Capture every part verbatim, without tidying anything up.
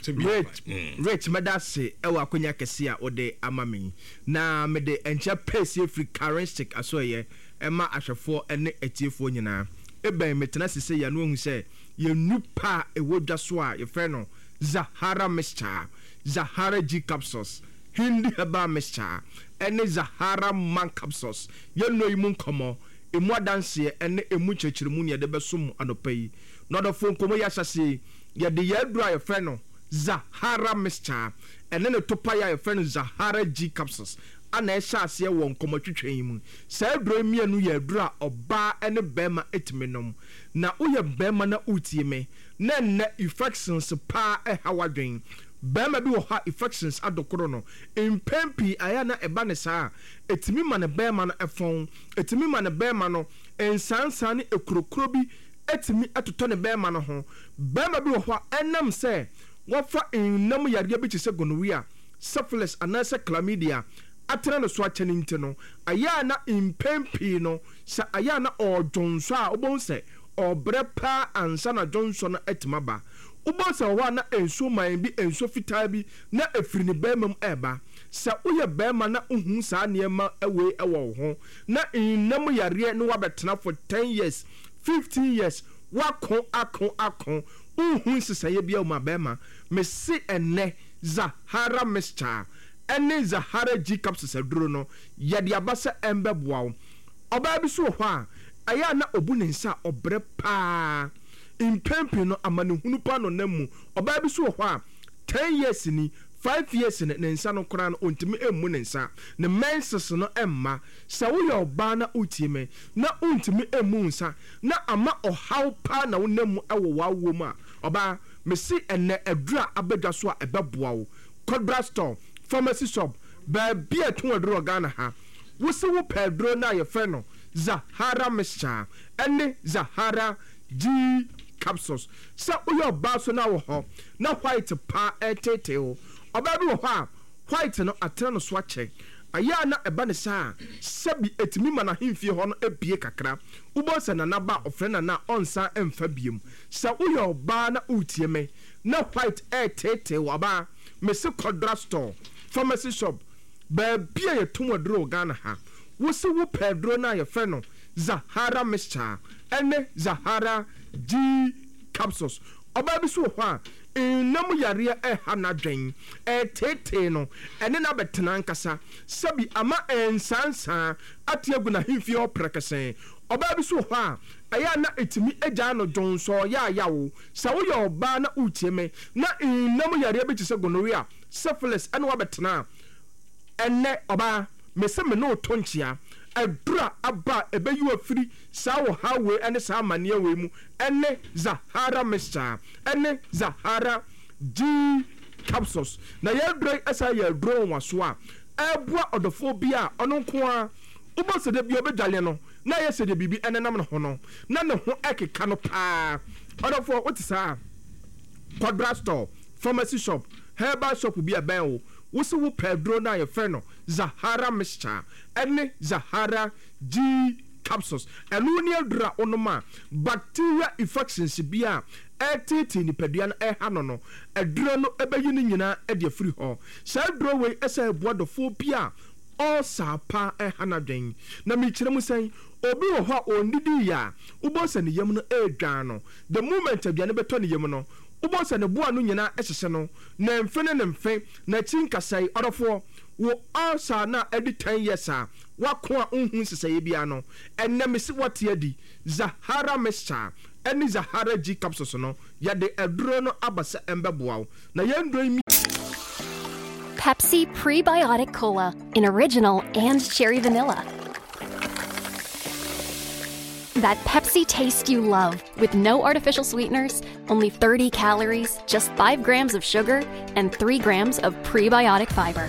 Rich, Rich, Madasi, Ewa Kunya Kesia, or de Amami. Na me de encha pesi free current stick asoye, Emma Ashafo, and Etiphonina. Ebe metanasi say ya no say, ye nupa e woja swa, ye freno, Zahara Mischa, Zahara G capsules, Hindi Heba Mischa, ene Zahara man capsules, ye no imun komo, e mwa danse, ene e muche chirimunia de besum anopeyi. Not a phone komo yasasi, ye de ye dry ye freno. Zahara Mischa, and then a topaya friend Zahara G capsules. And I shall see one come to train. Say, bring me a new year draw or bar and a bema etminum. Now, we have bema na utime. Nen net infections pa a howarding. Bema be hot infections at the coroner. In Pempi, Ayana Ebanesa, etimi man a bearman a phone, etimi man a bearmano, and Sansani a crocrobi, etimi at to turn a bearman home. Bema be hot and them say. Wafa in namu yariya bichi se gonorrhea, syphilis anase chlamydia, atena no so akyene nteno, aya na impempi no, sa aya na odonso a obon se obre pa ansa na jonso na etimaba. Ubon se wa na enso man bi enso fitaa bi na efiri ne bemam eba. Sa uye bema na uhun sa niema ewe ewo ho, na in namu yariya no wabetena for ten years, fifteen years, wakon akon akon. Uhun sisaye bia uma bema me si ene Zahara Mischa ene Zahara G capsules aduro no yede abasa embe boawo oba bi so ho a aya na obu ne nsa obre pa impempi no amane hunu pa no namu oba bi so ho a ten years ni five years ne nsa no kora no ontimi emu ne nsa ne menses no emma sa wo yo ba na utime na ontimi emu nsa na ama ohaw pa na wo namu ewo wawo mu a oba mesi ene edura abedwa so a ebeboa wo Codra store pharmacy shop ba bia tun aduro Ghana ha wo se wo pedro na ye fe no Zahara Mischa ene Zahara G capsules sa wo yo ba so na wo ho na white pa etete o oba bi wo ho a white no atena no so ache aya na eba ne sa sabi etimi mana himfie ho no ebie kakra ubo se na naba ofrena na onsa emfa biem sa uyo ba na utie me na white air tete waba me se Codra store pharmacy shop ba bia ye tumodro Ghana ha wo se wo pedro na ye fe no Zahara Mischa ene Zahara G capsules oba bi so ho a namu yarea e hanadwen e tete no ene na betena nkasa sabi ama ensansa atiagu na himfie oprekese oba bi so ho a aya na etimi eja no jonso ya yawo sa wo yo ba na utieme na namu yarea bi tse gonorrhea syphilis ene wa betena ene oba mese me no tonchia adura aba ebeyu afiri sa wo hawe ene sa mane we mu ene Zahara Mischa ene Zahara G capsules na ye dre esa ye dro waso a ebua odofo bia ono nko a ubo se de bi obedwale no na ye se de bibi ene nam no ho no na ne ho ekeka no pa odofo otisa Codra store pharmacy shop herbal shop bi aban wo wo se wo pedro na ye fe no Zahara Mischa ene Zahara G capsules enu ni adura onoma bacteria infections bia etiti ni pedua na e hano no adura no ebeyi ni nyina e de free ho sa adura we esa boadofo bia all sapa e hanadwen na mi kire mu sen obi wo ho onidi ya ubo se ne yem no edwan no the moment aduane beto ne yem no ubo se ne boa no nyina ehhye no na mfe ne mfe na chinkasai odofo wo all na edi ten years a wakwa unhu seseye bia no enne mesi watia di Zahara Mischa eni Zahara G capsules no yade aduro no abasa embeboa na yendro mi Pepsi Prebiotic Cola in original and cherry vanilla. That Pepsi taste you love with no artificial sweeteners, only thirty calories, just five grams of sugar, and three grams of prebiotic fiber.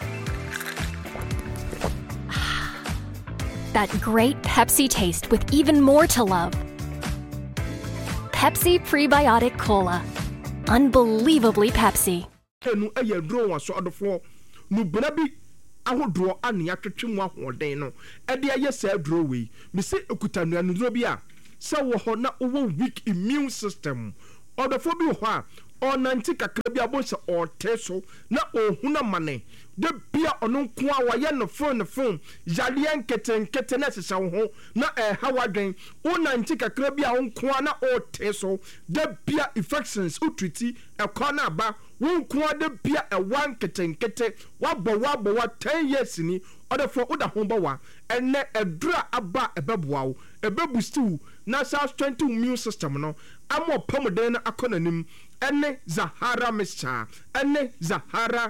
That great Pepsi taste with even more to love. Pepsi Prebiotic Cola. Unbelievably Pepsi. Enu eye dro wa so odofo nu bra bi ahodro ane atwetwe mu ahoden no e de aye sa dro we me se ekuta nuanu dro bi a se wo ho na wo weak immune system odofo bi ho a ɔnante kakra bi abɔ sɛ ɔte so na ɔhuna mane de bia ɔno nko a wɔyɛ no phone no phone yadeɛ nketenkete na ɛhyehyɛ wo ho na ɛha wadwen wonante kakra bi a wo nko a na ɔte so de bia infections wotriti ɛkɔ na aba wo nko a de bia ɛwa nketenkete wabɔ wabɔ wa ten years ni ɔdefo woda ho bɔwa ɛnɛ ɛdura aba ɛbɛboa wo ɛbɛbusti wo na saa strengthen immune system no ama ɔpamuden no akɔ n'anim ɛne Zahara mixture ɛne Zahara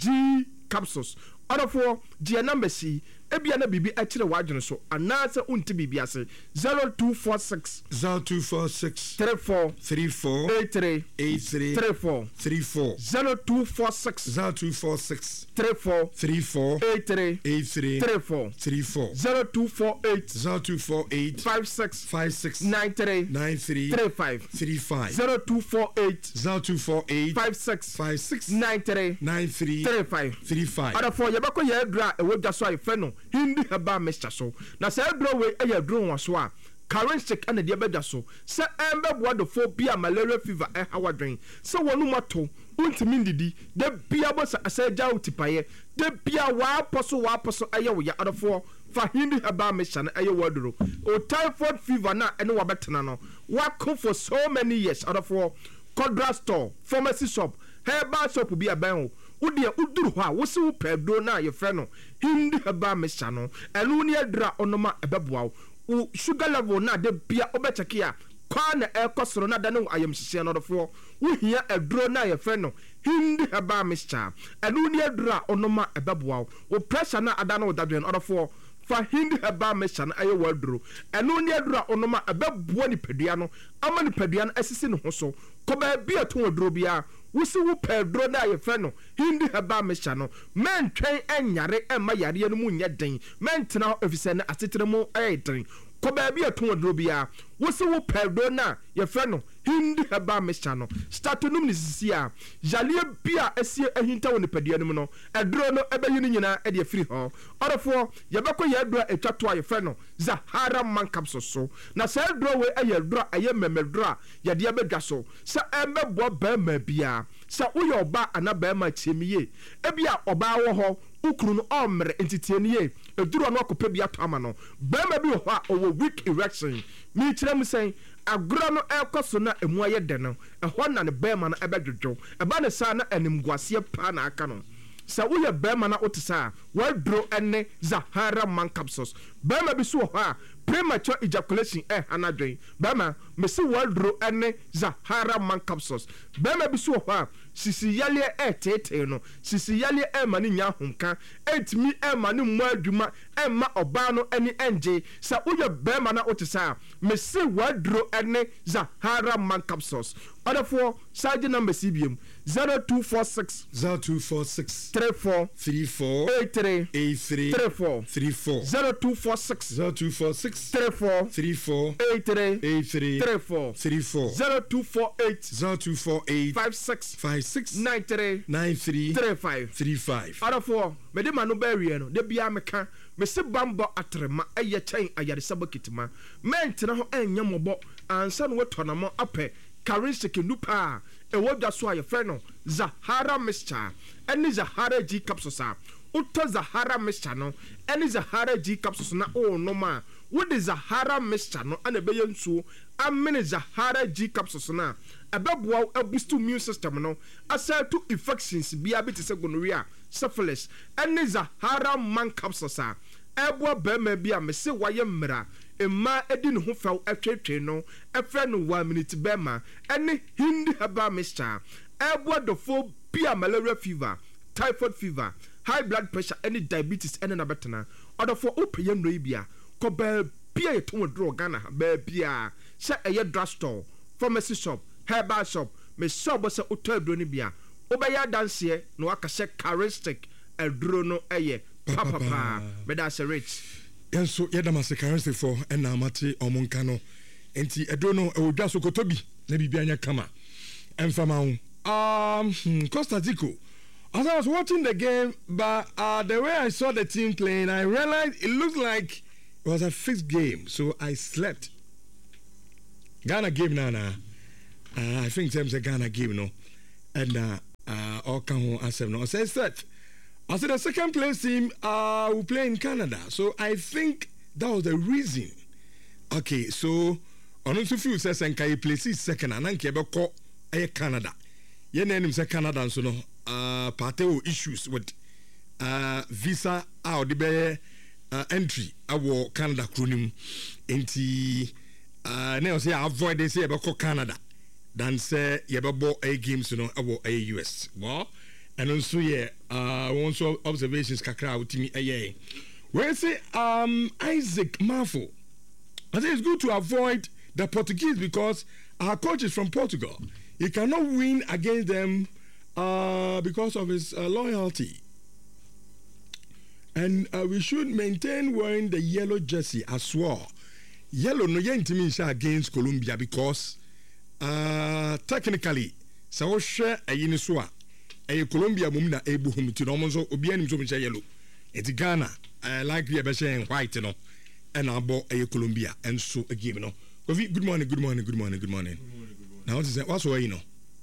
G capsules ɔdefo gye number si ebia na bibi akyere wadwene so anaasɛ unti bibi ase zero two four six zero two four six three four three four eight three eight three three four three four zero two four six zero two four six three four three four eight three eight three three four three four zero two four eight zero two four eight five six five six nine three nine three three five three five zero two four eight zero two four eight five six five six nine three nine three three five three five. Adafo yɛbɛkɔ yɛ adura a ɛwɔ dwa so a yɛfrɛ no hindi herbal mixture so na sɛ adura wei ɛyɛ aduro wɔ so a current stick ɛna deɛ bɛdwa so sɛ ɛmbɛboa dɔfo bi a malaria fever ɛha wadwen sɛ wɔn mu ato wontumi ndidi de bia bɔ sɛ asɛ gya wo tipayɛ de bia waapɔ so waapɔ so ɛyɛ wo yɛ adafo fa hindi herbal mixture no ɛyɛ waduro o typhoid fever na ɛne wabɛtena no wako for so many years adafo Kodra store pharmacy shop herbal shop bi abɛn wo wodeɛ woduru hɔ a wosi wo pɛduro na yɛfrɛ no hindi herbal mixture no ɛno ne adura ɔnoma ɛbɛboa wo sugar level na de bia wobɛkyɛke a kwa na ɛkɔ soro na da ne ayamhyehyɛ no dɔfoɔ wohia aduro na yɛfrɛ no hindi herbal mixture ɛno ne adura ɔnoma ɛbɛboa wo pressure na ada no wodadwen ɔdɔfoɔ fa hindi herbal mixture no ɛyɛ waduro ɛno ne adura ɔnoma ɛbɛboa nipadua no ama nipadua no asisi ne ho so kɔbaa bi ato waduro bia wosi wo pɛduro na yɛfrɛ no hindi herbal mixture no mɛntwɛn ɛnyare ɛma yareɛ no mu nyɛ den mɛntena hɔ efisɛ no asetena mu ɛyɛ den kɔbaa bi ato waduro bia wosi wo pɛduro na yɛfrɛ no hindi herbal mixture no starto num ne sisi a yareɛ bi a asie ahinta wɔ nipadua no mu no ɛduro no ɛbɛyi no nyinaa ɛde afiri hɔ ɔdɔfoɔ yɛbɛkɔ yɛ aduro a ɛtwa to a yɛfrɛ no Zahara man capsule so na sɛ aduro wei ɛyɛ aduro a ɛyɛ mmɛmɛduro a yɛde abɛdwa so sɛ ɛmbɛboa bɛrima biara sɛ woyɛ ɔbaa ana bɛrima kyɛmi yie ebi a ɔbaa wɔ hɔ ukuru no ɔmmerɛ ntitie ne yie eduro no akɔpɛ bi ato ama no bɛrima bi wɔ hɔ a ɔwɔ weak erection mi kyerɛ mu sɛn agorɔ no ɛkɔ so na emu ayɛ dɛ no ɛhɔ na ne bɛrima no ɛbɛdwodwo ɛba ne saa na animguaseɛ paa na aka no sɛ woyɛ bɛrima na wote saa waduro ɛne Zahara man capsules bɛrima bi so wɔ hɔ a premature ejaculation ɛha no adwen bɛrima mesi waduro ɛne Zahara man capsules bɛrima bi so wɔ hɔ a sisi yaleɛ ɛɛteetee no sisi yaleɛ ɛɛma ne nya ahomka ɛntumi ɛɛma ne mmɔ adwuma ɛɛma ɔbaa no ɛne ɛngye sɛ woyɛ bɛrima na wote saa mesi waduro ɛne Zahara man capsules ɔdɔfoɔ saa gye number si biem zero two four six zero two four six three four three four eight three eight three three four three four zero two four six zero two four six three four three four eight three eight three three four three four zero two four eight zero two four eight five six five six nine three nine three three five three five. ɔdɔfoɔ mede ma no bɛawie no da biara meka mese bambɔ atrema ɛyɛ kyɛn ayaresa bɔketima mɛntena hɔ ɛnyɛ mmɔbɔ ansa no wɔtɔnamɔ apɛ karinhyɛke nupa a ɛwɔ dwa so a yɛfrɛ no Zahara mixture ɛne Zahara G capsules a wotɔ Zahara mixture no ɛne Zahara G capsules na ɔnom a wode Zahara mixture no ana ɛbɛyɛ nsuo amene Zahara G capsules no a ɛbɛboa aboost immune system no asɛ to infections bia bi te sɛ gonorrhea syphilis ɛne Zahara man capsules a ɛboa bɛrima bi a mese wayɛ mmara mmaa edi ne ho fɛw ɛtwetwe no ɛfrɛ no one minute bɛrima ɛne hindi herbal mixture ɛboa dɔfo bi a malaria fever typhoid fever high blood pressure ɛne diabetes ɛne nabɛtena ɔdɔfo wopɛ yɛ nnuro yi bia kɔ baabi a yɛtɔn aduro Ghana baabi a sɛ ɛyɛ drugstore pharmacy shop herbal shop mesɛ ɔbɔ sɛ wotɔ aduro no bia wobɛyɛ adanseɛ na waka sɛ charistic aduro no ɛyɛ papapaa mɛda sɛ rich yɛnso yɛdam ase karensifoɔ ɛna amate ɔmo nka no enti ɛduro no ɛwɔ dwa so kɔtɔ bi na biribi anya kama ɛmfama ho um hmm, Costa Rica. As I was watching the game, but uh, the way I saw the team playing, I realized it looked like it was a fixed game, so I slept. Ghana game now, nah, nah. Uh, I think it's a Ghana game, no. and uh, uh, all come on asem no say set. I said the second place team uh will play in Canada. So I think that was the reason. Okay, so on also few says and can place second and then Quebec eh Canada. Your name is Canada and so no uh parteo issues with uh visa out the uh, entry our Canada cronim enti uh now say avoid this say about Canada than say yebabo a games you know our a U S. Well, and also yeah uh also observations kakra with me eh where say um Isaac Mafo. I think it's good to avoid the Portuguese because our coach is from Portugal. He cannot win against them uh, because of his uh, loyalty. And uh, we should maintain wearing the yellow jersey as well. Yellow no yentimisha against Colombia because uh, technically, so share a yiniswa a Colombia mumna ebu humiti no monzo obianim so mcha yellow. It's Ghana uh, like we are white, you know. And I bought a Colombia and so a game, you know. Good morning, good morning, good morning, good morning. Good morning, good morning. Now what is that? What's why you know?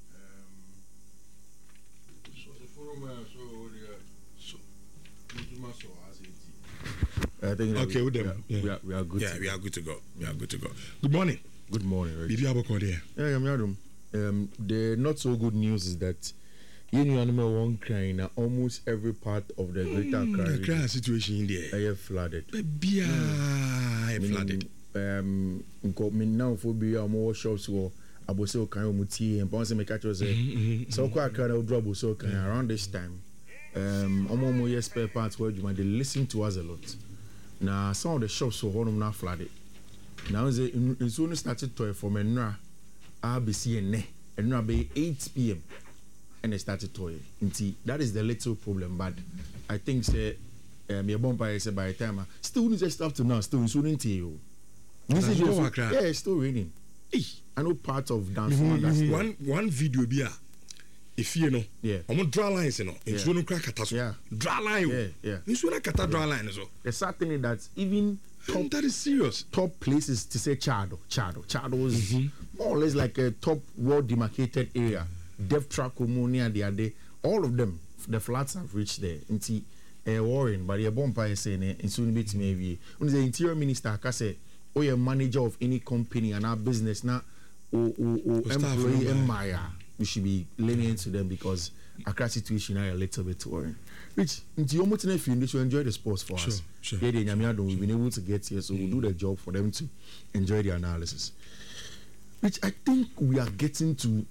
I think okay, with them. We are, yeah. we, are, we are good. Yeah, to we are good to go. We are good to go. Good morning. Good morning. Right? Bibi Aboko there. Yeah, I'm Yadum. Um, the not so good news is that you know one crying almost every part of the Greater Accra mm, the situation in there. I have flooded. Baby, mm. I flooded. Um, me now for be a more shops or aboso kan o muti and ponse me catch say so kwa Accra na drop aboso kan around this time. Um, omo mo yes spare parts where you they listen to us a lot. Now some of the shops were one now flooded. Now is it's only started to from Enra A B C and Enra be eight p m and they started to it. That is the little problem, but I think say um your bumper say by the time still just up to now still soon you. This is yeah, it's still raining. I know part of dance. Mm-hmm, one one video be a if you know, yeah, I'm draw lines, you know, it's one crack at us. Yeah, draw line, yeah, yeah. It's one cut draw line as well. The sad thing is that even top, that is serious. Top places to say Chado, Chado, Chado is mm-hmm. more or less like a top well demarcated area. Dev track, Omonia, the other, all of them, the flats have reached there. Into a uh, warring, but your bumper is saying it, and soon bit maybe. When the interior minister can say, or a manager of any company and our business now, or, or, or employee in Maya, we should be lenient to them because Accra situation are a little bit worrying. Which, into your motive, you should enjoy the sports for sure, us. Sure. Yeah, we've been able to get here, so we'll do the job for them to enjoy the analysis. Which I think we are getting to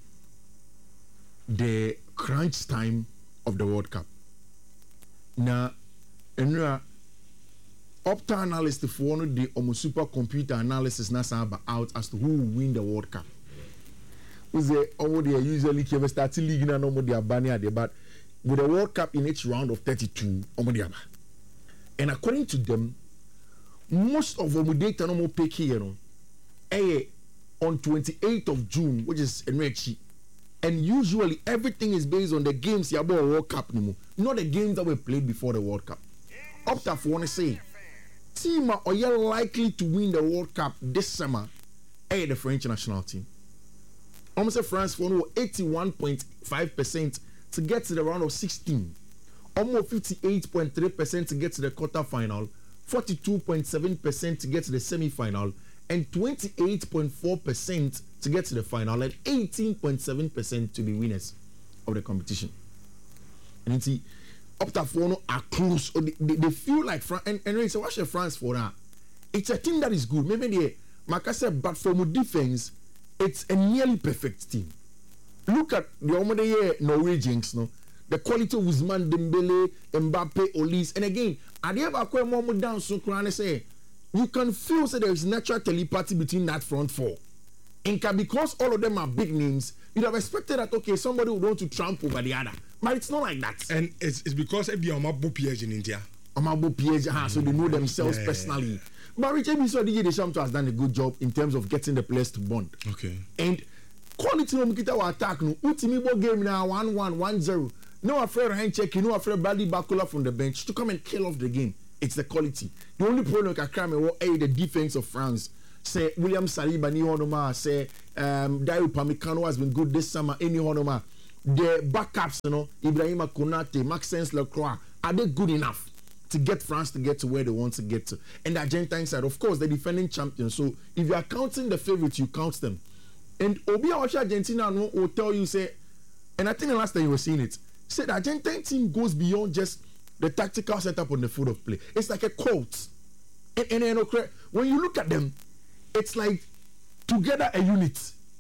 the crunch time of the World Cup. Now, Enra, Opta analyst for one of the almost supercomputer analysis now out as to who will win the World Cup. We say oh they usually keep starting league na no more they are banning at the but with the World Cup in each round of thirty-two, and according to them, most of them data no more pick here no, eh, on twenty-eighth of June, which is Enrichi, and usually everything is based on the games you about World Cup no more, not the games that were played before the World Cup. Opta for want to say. Team are you likely to win the World Cup this summer? Eh, the French national team. Almost a France for eighty-one point five percent to get to the round of sixteen. Almost fifty-eight point three percent to get to the quarter final, forty-two point seven percent to get to the semi final, and twenty-eight point four percent to get to the final, and eighteen point seven percent to be winners of the competition. And you see, up to four are close. They, they, they feel like France. And, and so what's your France for now? It's a team that is good. Maybe they, like I said, but for defense, it's a nearly perfect team. Look at the Omode Norwegians, no? The quality of Ousmane Dembele, Mbappe, Olise, and again, I never acquire more down so can say you can feel that there is natural telepathy between that front four. And because all of them are big names, you'd have expected that okay, somebody would want to tramp over the other. But it's not like that. And it's, it's because every Amabo P H in India. Amabo P H, ah, so they know themselves yeah. personally. But Richard Biso D J Deschamps has done a good job in terms of getting the players to bond. Okay. And quality no mukita wa attack no. Utimibo game now one one one zero. No afraid hand check, no afraid Bradley Bakula from the bench to come and kill off the game. It's the quality. The only problem I can was a the defense of France. Say William Saliba ni honoma say um Dayo Pamecano has been good this summer any honoma. the backups, you know, Ibrahima Konate, Maxence Lacroix, are they good enough to get France to get to where they want to get to? And the Argentine side, of course, the defending champions. So if you are counting the favorites, you count them. And Obi Awasha Argentina will tell you, say, and I think the last time you were seeing it, say the Argentine team goes beyond just the tactical setup on the field of play. It's like a cult. And, and, and when you look at them, it's like together a unit.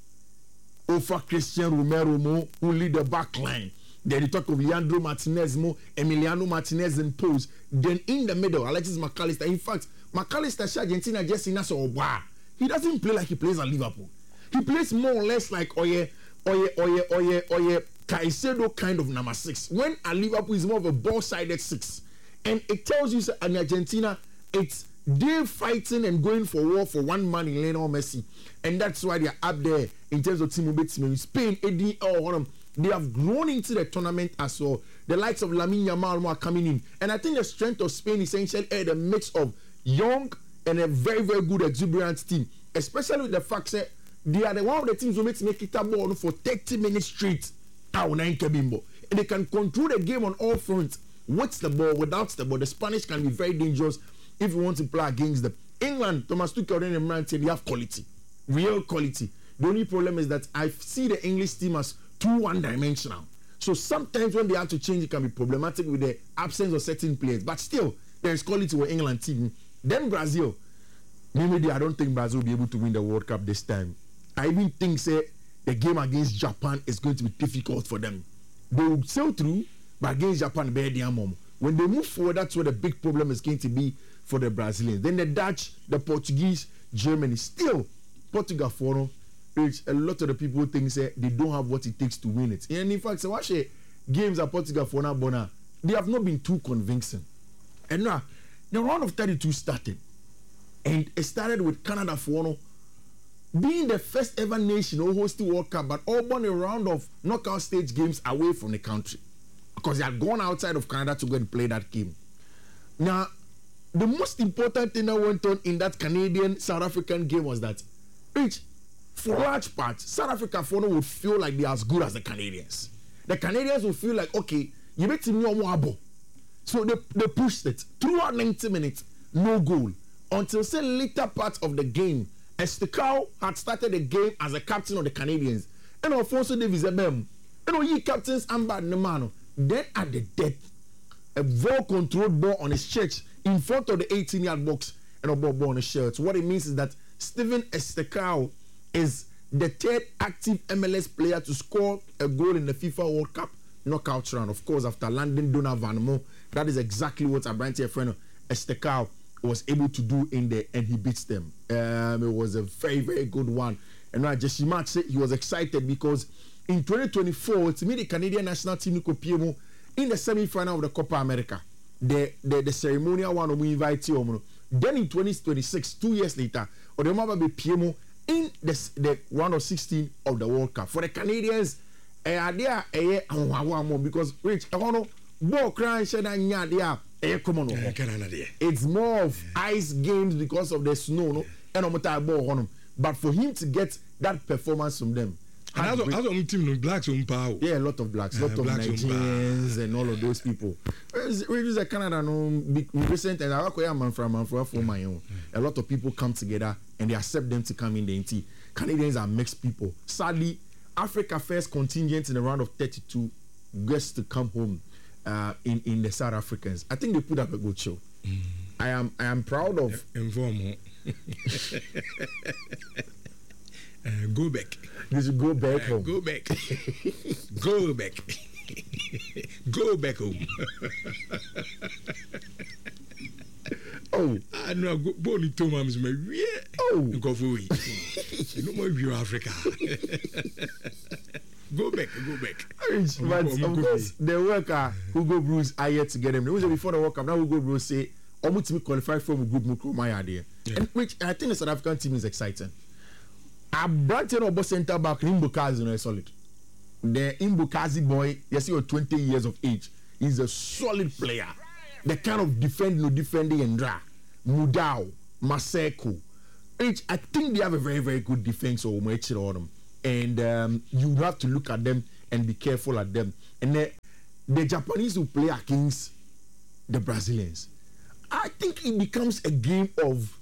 Over Christian Romero Mo, who lead the back line. Then you talk of Leandro Martinez Mo, Emiliano Martinez in pose. Then in the middle, Alexis McAllister. In fact, McAllister, Argentina just in us, oh wow. He doesn't play like he plays at Liverpool. He plays more or less like Oye, Oye, Oye, Oye, Oye, Caicedo kind of number six. When at Liverpool is more of a ball-sided six. And it tells you, in Argentina, it's they fighting and going for war for one man in Lionel Messi. And that's why they're up there in terms of team in Spain, A D L, they have grown into the tournament as well. The likes of Lamine Yamal are coming in. And I think the strength of Spain is essentially a mix of young and a very, very good exuberant team. Especially with the fact that they are the one of the teams who makes make it a ball for thirty minutes straight. And they can control the game on all fronts. With the ball, without the ball. The Spanish can be very dangerous if you want to play against them. England, Thomas Tuchel and Emran said they have quality. Real quality. The only problem is that I see the English team as too one-dimensional. So sometimes when they have to change, it can be problematic with the absence of certain players. But still, there is quality with England team. Then Brazil. Maybe I don't think Brazil will be able to win the World Cup this time. I even think say the game against Japan is going to be difficult for them. They will sail through, but against Japan, when they move forward, that's where the big problem is going to be for the Brazilians. Then the Dutch, the Portuguese, Germany. Still, Portugal for which a lot of the people think say they don't have what it takes to win it. And in fact, so watch games at Portugal for now, Bona, they have not been too convincing. And now the round of thirty-two started, and it started with Canada for being the first ever nation who hosted World Cup, but all won a round of knockout stage games away from the country because they had gone outside of Canada to go and play that game. Now, the most important thing that went on in that Canadian-South African game was that, which, for large parts, South Africa for would feel like they're as good as the Canadians. The Canadians would feel like, okay, you make me more abo. So they, they pushed it. Throughout ninety minutes, no goal. Until, say, later part of the game, Estekau had started the game as a captain of the Canadians. And Alfonso Davies, and all ye captains, Amber Nemano. Then at the death, a ball-controlled ball on his chest in front of the eighteen-yard box and a ball, ball on his shirt. So what it means is that Steven Estekau is the third active M L S player to score a goal in the FIFA World Cup knockout round. Of course, after landing Donovan Mo, that is exactly what Abrante Freno Estekau was able to do in there, and he beats them. Um, it was a very, very good one. And right, Jeshimach said he was excited because in twenty twenty-four, to me, the Canadian national team in the semi-final of the Copa America, the the, the ceremonial one we invite you. Then in twenty twenty-six, two years later, or the Maba be P M O in the, the round of sixteen of the World Cup. For the Canadians, eh, they are eh, because Rich, I want to ball crying, shed and yeah, eh, come on, it's more of ice games because of the snow, no, and I'm ball on them. But for him to get that performance from them. And as a team, no blacks on power. Yeah, a lot of blacks, a lot uh, of Nigerians and all of those people. Which is a Canada, no, recent, and I am from man for my own. A lot of people come together and they accept them to come in the N T. Canadians are mixed people. Sadly, Africa first contingent in the round of thirty-two gets to come home uh, in in the South Africans. I think they put up a good show. Mm. I am I am proud of. Informal. Uh, go back. You should go back uh, home. Go back. Go back. Go back home. Oh, I know. Go to Thomas. Yeah. Oh, go for it. No more view Africa. Go back. Go back. But of course, the worker Hugo Bruce are yet to get him. Before the World Cup, now Hugo Bruce say, "I'm to be qualified for a group Mukro my idea," and which I think the South African team is exciting. A Brighton Obo centre back Imbukazi no is solid. The Imbukazi boy, yes, he was twenty years of age. He's a solid player. The kind of defend no defending and dra. Mudau, Maseko. Which I think they have a very, very good defense or on them. And um, you have to look at them and be careful at them. And the, the Japanese will play against the Brazilians. I think it becomes a game of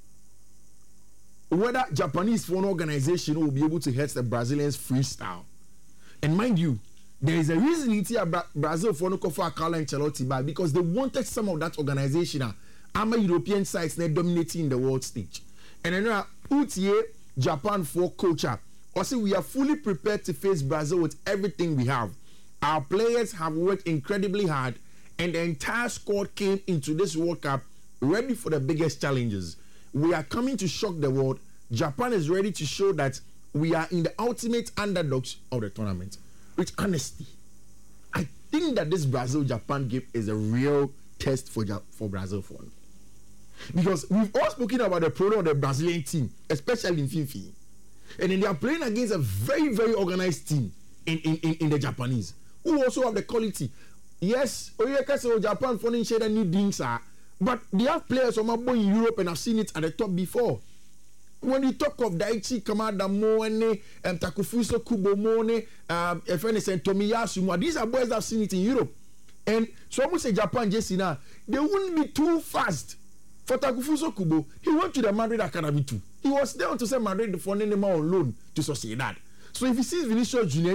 whether Japanese foreign organization will be able to hurt the Brazilians freestyle. And mind you, there is a reason it's here Brazil for no for Carlo Ancelotti by because they wanted some of that organization. I'm a European sides they're dominating the world stage. And then uh, Utiye Japan for culture. Also, we are fully prepared to face Brazil with everything we have. Our players have worked incredibly hard, and the entire squad came into this World Cup ready for the biggest challenges. We are coming to shock the world. Japan is ready to show that we are in the ultimate underdogs of the tournament. With honesty, I think that this Brazil-Japan game is a real test for for Brazil for because we've all spoken about the product of the Brazilian team, especially in FIFA, and then they are playing against a very very organized team in in, in, in the Japanese who also have the quality. Yes, Oyeka Japan for the new things are, but they have players from above in Europe and I've seen it at the top before. When you talk of Daichi Kamada Moene, um, Takufuso Kubomone, um, F N S and Tomiyasu, these are boys that have seen it in Europe. And so I say Japan, Jesse, now, they wouldn't be too fast for Takufuso Kubo. He went to the Madrid Academy too. He was there to say Madrid for Nenema on loan to Sociedad. So if he sees Vinicius Junior,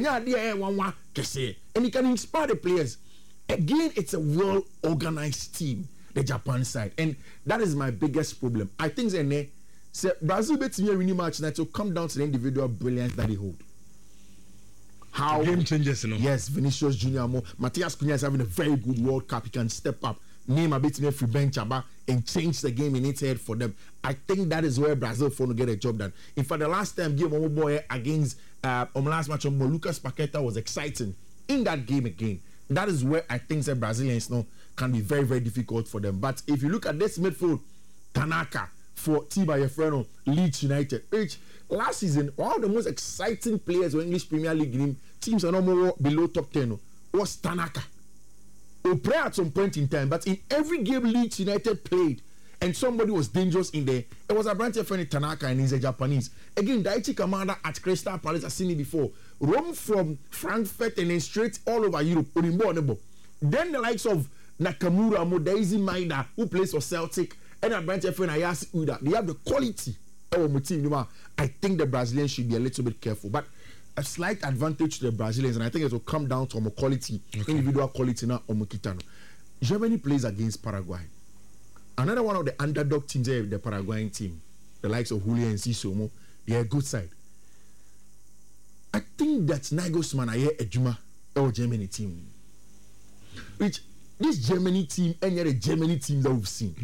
and he can inspire the players. Again, it's a well-organized team, the Japan side. And that is my biggest problem. I think Zene, so Brazil beats me a winning match now to come down to the individual brilliance that they hold. How game changes, you know. Yes, Vinicius Junior Mo, Matias Cunha is having a very good World Cup. He can step up, name a bit me free bench and change the game in its head for them. I think that is where Brazil for to get a job done. In fact, the last time game Omo boy against uh on the last match on Lucas Paqueta was exciting in that game again. That is where I think the Brazilians now can be very very difficult for them. But if you look at this midfield, Tanaka for Tiba Yefreno, Leeds United, which last season, one of the most exciting players in English Premier League game, teams are no more below top ten, was Tanaka. He played at some point in time, but in every game Leeds United played, and somebody was dangerous in there, it was a branch of Tanaka and he's a Japanese. Again, Daichi Kamada at Crystal Palace, I've seen it before. Rome from Frankfurt and then straight all over Europe. Then the likes of Nakamura, Modaizi Maida, who plays for Celtic, and a branch of Ayasi Uda, they have the quality. I think the Brazilians should be a little bit careful, but a slight advantage to the Brazilians, and I think it will come down to more quality, okay. individual quality now. Omokitano. Germany plays against Paraguay. Another one of the underdog teams there, the Paraguayan team, the likes of Julia and Sisomo, they are a good side. I think that Nagelsmann are a Juma or Germany team, which this Germany team any other Germany team that we've seen.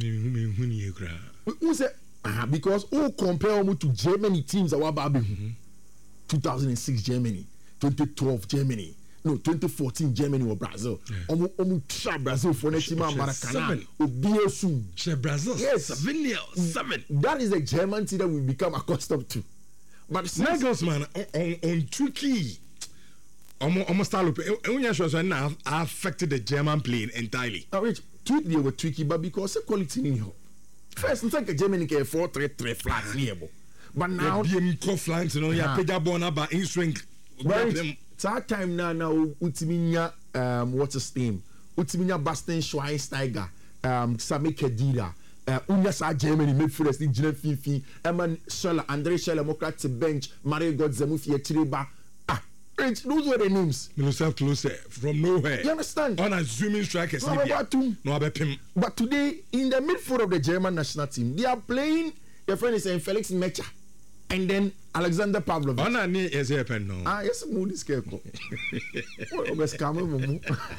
Who said? Uh, because who compare them to Germany teams that were baby? Mm-hmm. two thousand six Germany, twenty twelve Germany, no twenty fourteen Germany or Brazil. Omu omu tra Brazil for next month Maracanã. Obiye soon. She Brazil. Yes, seven years, seven. That is the German team that we become accustomed to. But Nagelsmann on on tricky. Almost style of it affected the German plane entirely. Uh, which tweet they were tricky, but because the quality in here. First, it's like a Germany can four three three flats near. But now, B M co flanks, you know, yeah, Peja Bona, but in swing. That time now, now, Utiminia, um, what's his name? Utiminia Bastian Schweinsteiger, um, Sami Khedira, uh, Unyasa Germany, midfielders, the Gene Fifi, Eman Scheller, Andre Scheller, Mokrati bench, Mario Godzemufi, Tiriba. Ah, those were the names. Yourself closer from nowhere. You understand? Unassuming strikers. No, no, but today, in the midfield of the German national team, they are playing. Your friend is saying Felix Mecha, and then Alexander Pavlovich. Oh, no, is a pen no. Ah, yes, moody scarecrow. Oh, best come on.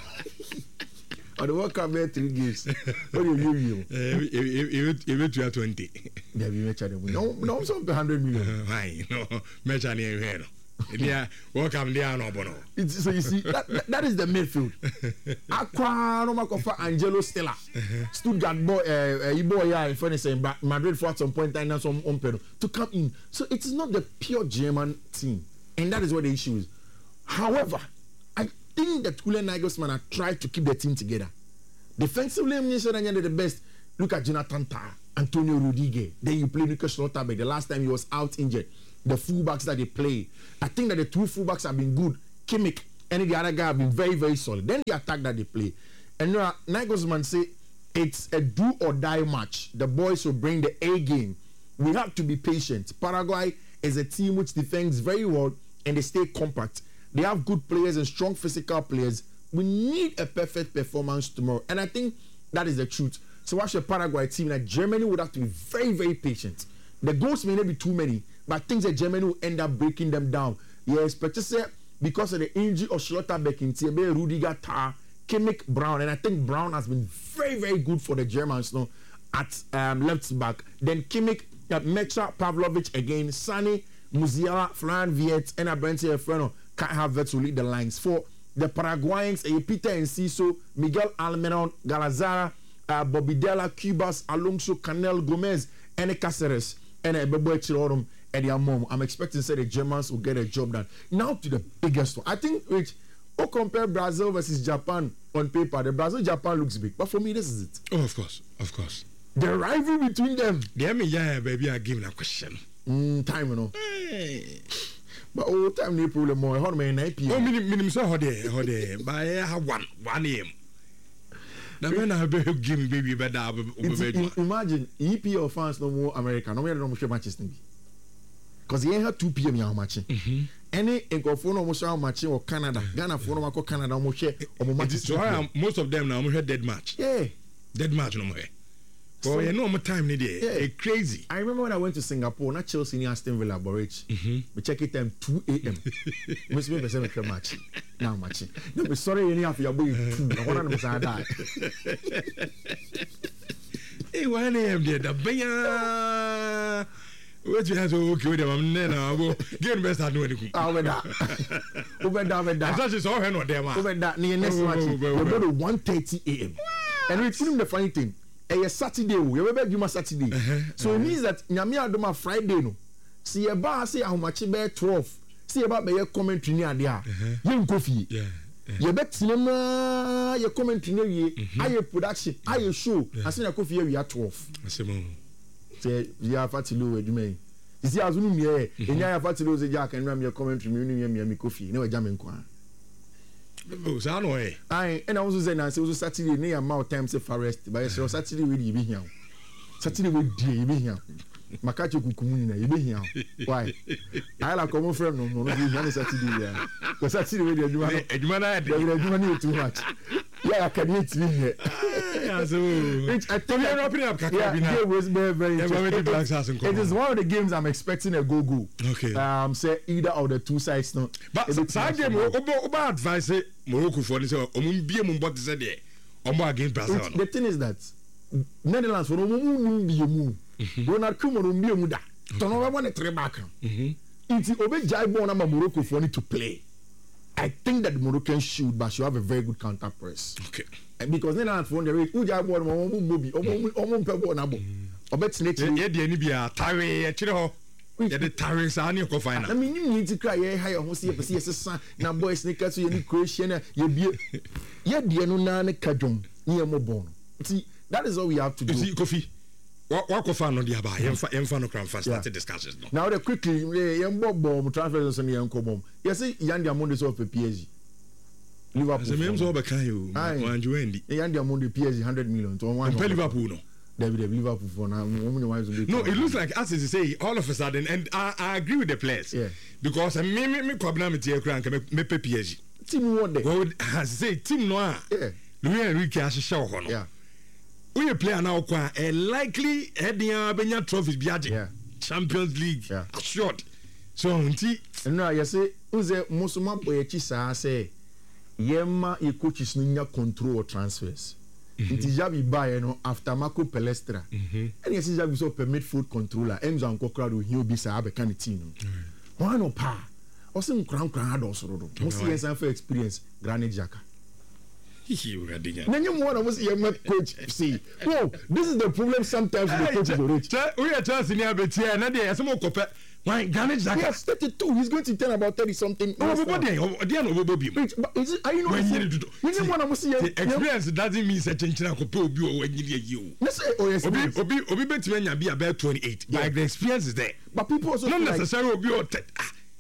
Or the World Cup there three games. What do you you? If you are twenty. Yeah, we Mecha them. No, no, some hundred million. Why no? Mecha near here. Yeah, welcome there no bono. So you see, that, that, that is the midfield. Aqua no makofa Angelo Stella, Stuttgart boy, uh, uh, boy, yeah, in front saying Madrid for at some point and some umpero to come in. So it is not the pure German team, and that is what the issue is. However, I think that Julian Nagelsmann have tried to keep the team together. Defensively, I'm sure they're the best. Look at Jonathan Tah, Antonio Rudiger. Then you play Lucas Schlotterbeck. The last time he was out injured. The fullbacks that they play, I think that the two fullbacks have been good. Kimmich and the other guy have been very, very solid. Then the attack that they play. And you know, Nagelsmann say it's a do or die match. The boys will bring the A game. We have to be patient. Paraguay is a team which defends very well and they stay compact. They have good players and strong physical players. We need a perfect performance tomorrow. And I think that is the truth. So watch the Paraguay team. Like Germany would have to be very, very patient. The goals may not be too many, but I think that Germany will end up breaking them down. Yes, but just say because of the injury of Schlotterbeck in T B, Rudiger, Tah, Kimmich, Brown, and I think Brown has been very, very good for the Germans now at um, left back. Then Kimmich, uh, Mecha, Pavlovic again, Sani, Musiala, Florian Viet, and Abrante Freno can't have that to lead the lines. For the Paraguayans, uh, Peter Enciso, Miguel Almiron, Galazara, uh, Bobby Della, Cubas, Alonso, Canel, Gomez, and Cáceres, and uh, Bebo Chirorum, and their mom. I'm expecting to say the Germans will get a job done. Now to the biggest one. I think, Rich, oh, compare Brazil versus Japan on paper. The Brazil-Japan looks big, but for me, this is it. Oh, of course, of course. The rivalry between them. They me yeah, baby, I give a question. Mm, time, you know. Hey. But all time, no problem more. How many nine p m? Oh, minimum, minimum, so how they, how they, but I have one, one a m. Now when I be give baby better, imagine E P L fans no more America. No more no more matches thing. Because he had two p m here matching. Any Encophone almost how matching or Canada, Ghana for no Canada almost share or matches. So most of them now we had dead match. Yeah, dead match no more. Oh, you know more time need yeah. Crazy. I remember when I went to Singapore, not Chelsea near Aston Villa, Borich. Mm-hmm. We check it time two a m. Must be the match. Now matching. No, but sorry, you have your boy two. I want to say that. Hey, one a m there. The banya. What you have to okay with them? I'm never get best at doing it. Over that. Over that. Over that. That's just all her not there, man. Over that. Near next match. We go to one thirty a m. And we film the funny thing. A Saturday, we have you Saturday. Uh-huh, so uh-huh. It means that Nyami Adoma Friday no. See a bar say how much be twelve. See about be commentary near there. You coffee. Yeah. You bet cinema your commentary near aye production, aye show. I say your coffee we are twelve. Say you are fatilo edwuma. You see as unu me e nya fatilo say Jack and your commentary me unu me me coffee. Na wajam nkwa. Oh, so no way. I and I was saying, I say also Saturday near amount time say forest, but so Saturday we be here. Saturday we dey be here. Makacho kukumu na be here. Why? I like come from no no be Saturday yeah. Because Saturday we dey do eduma na dey. We dey do money too much. Yeah, I can eat me here. Yeah, so which I tell you wrapping up Kakabina. Yeah, it was very very interesting. It is one of the games I'm expecting a go go. Okay. Um say either of the two sides no. But side game oba advice Morocco for this omum bie mum bot say there. Omo against Brazil. The thing is that Netherlands for omum bie mu. Ronald Koeman bie mu da. Tono we want to three back. Mhm. It's obe jai bon na Morocco for need to play. I think that the Moroccans should, but should have a very good counter press. Okay. And because then I'm from the rate, who jai bon omo mobi, omo omo pe bon abo. Obet snake. Yeah, the any be a tare, chiro. Yeah, the tare sa ani ko final. I mean, you need to cry yeah high on see if see son na boy sneakers you need Croatian you be yeah the no na ne kadwom near mo bon. See, that is all we have to do. See, Kofi. What what ko fan on the aba? Yemfa yemfa no kram fast start discussions no. Now the quickly yem bob bomb transfers on yem ko bomb. You see Yandy Amonde so for P S G. Liverpool. So me so be kan you. Wanju Endi. Yandy Amonde P S G one hundred million to one. Liverpool no. David Liverpool for now. No, it looks like as you say all of a sudden, and I, I agree with the players. Yeah. Because me me me problem with your crank me me P S G. Team what day? Well, as say team no. Yeah. Louis Enrique as show hono. Yeah. We play now kwa a likely heading Benya trophies biaje. Yeah. Champions League. Yeah. Assured. So unti. No, you say unze musuma boy chisa say yema ye coaches no nya control transfers. Nti Javi buy no after Marco Palestra. And yes Javi so permit food controller. Enzo Ankokra do he obi sa abeka ne team. One no pa. Osin kran kran adosoro do. Mo see yes for experience Granit Xhaka. You ready? Then you want to see your coach see. Oh, this is the problem sometimes with the coaches already. We are just in here but here na dey some kope. Why Granit Xhaka? He has thirty-two. He's going to turn about thirty something. Oh, but there, there no bobo bi. Is it? Are you not? When you want to see the experience doesn't mean say chenchina ko pe obi o wenyi dey you. Let's say oh yes. Obi obi obi betime nya bi about twenty-eight. Like the experience is there. But people also not necessarily obi o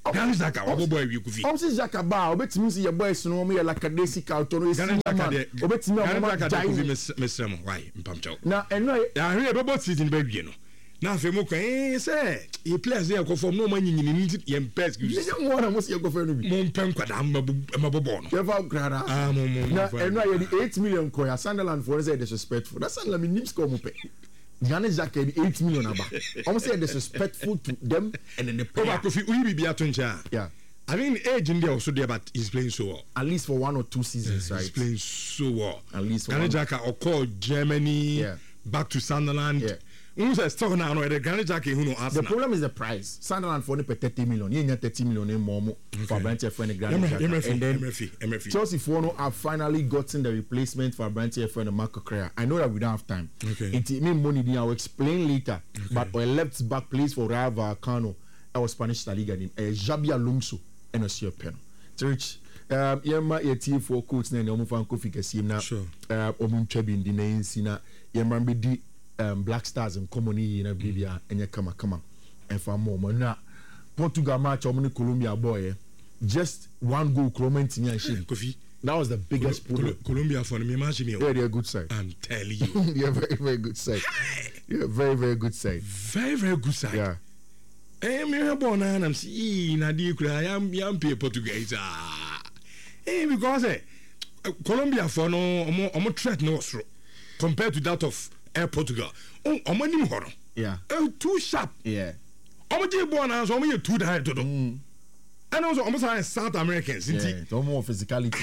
Granit Xhaka wa boy wi Kofi I'm say Xhaka ba obetimi si ye boys no mo ye like Kadesi Kauto no esi man obetimi am ma jai Kofi mesremo why mpamcho na eno ya hwe bebo season ba wie no na afi mo kan eh say e players dey go form no man nyini ni ye mpes you mo na mo se go for no bi mo mpem kwada mabobo no ye fa grada ah mo mo na eno ye di eight million ko ya Sunderland for say disrespectful that Sunderland me nim score mo pe Granit Xhaka di eight million aba almost say disrespectful to them and then the player over Kofi we be bia to ncha yeah I mean age in there also there but he's playing so well at least for one or two seasons yeah, right he's playing so well at least Granit Xhaka or call Germany yeah. back to Sunderland yeah who says still now no the Granit Xhaka who no the problem is the price Sunderland for only thirty million you need thirty million in more okay. for Brandt friend Granit Xhaka and then M F E. Chelsea for no have finally gotten the replacement for Brandt friend Marco Correa. I know that we don't have time okay it mean money I'll explain later okay. But our left back plays for Rayo Vallecano our Spanish La Liga name uh, Xabi Alonso and Osio Peno Church um yema yeti for coach na omo fan Kofi Kesim na uh omo ntwabi ndi na nsina yema be di um, Black Stars and Common na Bibia and kama kama and for more na Portugal match omo Colombia boy just one goal Colombia team and shit Kofi that was the biggest Col- problem. Col- Colombia for me match me yeah they're a good side I'm telling you they're very very good side yeah very very good side very very good side yeah eh me born and I'm see na di kura yam yam pay Portuguese ah eh because eh Colombia for no omo omo threat no was compared to that of Air Portugal oh omo nim horo yeah uh, too sharp yeah omo je born and so omo you too die to do mm. and also almost like South Americans yeah it's more physicality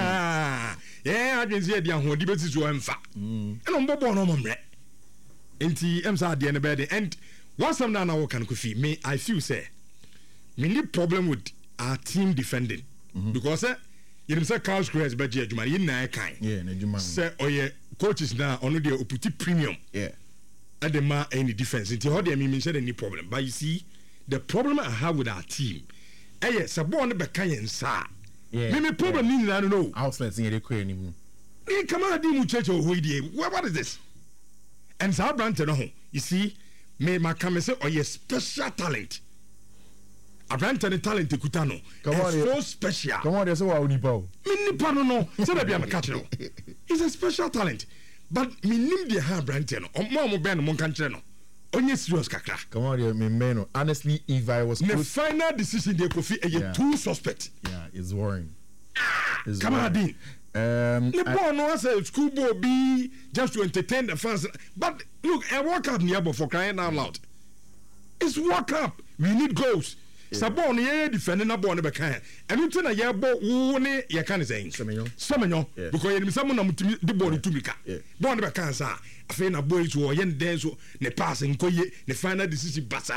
ah yeah I can see the ahodi beti so emfa and omo born omo mre enti em sa de ne bed and once I'm now now can Kofi me I feel say me need problem with our team defending mm-hmm. because eh you know say Carl Squares be je adwuma yin na kan yeah na adwuma say oye coaches na ono dey oputi premium yeah at the ma any defense until how they mean say any problem but you see the problem I have with our team eh yes sabon be kan yen sa yeah me me problem ni na no outlets in the query anymore e come out di mu church o hoidie what is this and sa brand no ho you see me makame say oye special talent Abranta the talent ekuta no so special come on they say wa onipa o me nipa no no say that be am catch no he's a special talent but me nim the ha Abranta no mo mo ben mo kan kire no onye serious kakra come on me me no honestly if I was the final decision they Kofi e yeah. Too suspect yeah it's worrying it's come on din um the boy no as a school boy be just to entertain the fans but look a World Cup near for crying out loud it's World Cup we need goals sabon ye defend na ball no be kan enu ti na ye bo wo ne ye kan say semenyo semenyo because ye misam na mutimi the ball to mika ball no be kan sa afi na boy to ye den so ne pass nkoye ne final decision basa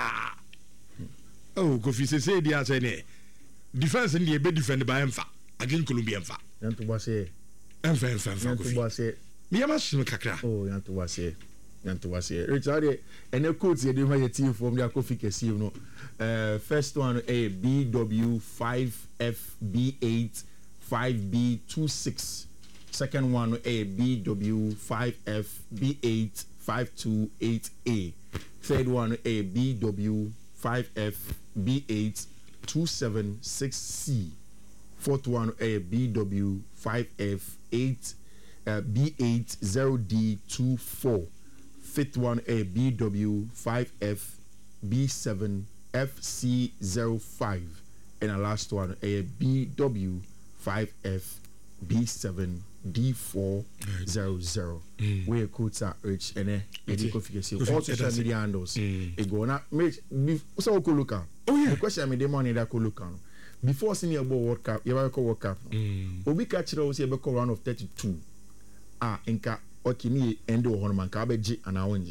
oh Kofi say say dia say ne defense ndi e be defend by emfa against Colombia emfa yanto ba say emfa emfa emfa Kofi yanto ba say me ma shim kakra oh yanto ba say yanto ba say Richard ene quote ye dey ma ye team from dia Kofi Kesi no uh first one a B W five F B eight five B two six second one a B W five F B eight five two eight A third one a B W five F B eight two seven six C fourth one a B W five F eight uh, B eight zero D two four fifth one a B W five F B seven F C zero five and the last one a B W five F B seven D four zero zero where codes are rich and eh all social media handles it go na make so ko look oh the question me dey money that ko look before senior ball World Cup you ever call World Cup obi ka kire o say be call round of thirty-two ah nka okini end o hono man ka be gi ana wonje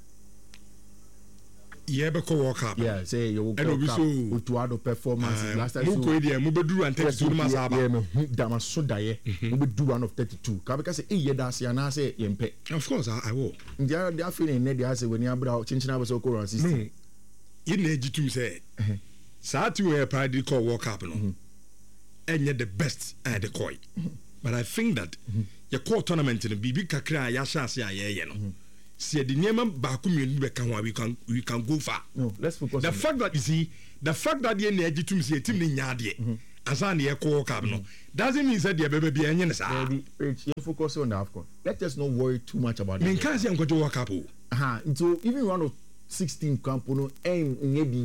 yeah be call World Cup yeah say you World Cup utuado performance uh, last time so mo ko dia mo be duru and thirty-two ma sa ba yeah me dama so daye mo be duru one of thirty-two ka be ka say e ye da se ana say ye mpe of course I, I will dia dia feeling ne dia say when you abra chinchina be so ko run sixty no you na gi tum say sa ti we party call World Cup no enye the best at the koi but I think that your core tournament no bibi kakra ya sha se ayeye no see the name baako mmienu bɛka ho we can we can go far. No, let's focus. The on fact that you see, the fact that the energy to see a team in Yadi, as an air core cabin, doesn't mean that the baby be any Maybe you focus on the AFCON. Let us not worry too much about it. In case I'm going to work up. Aha, so even round of sixteen campuno and maybe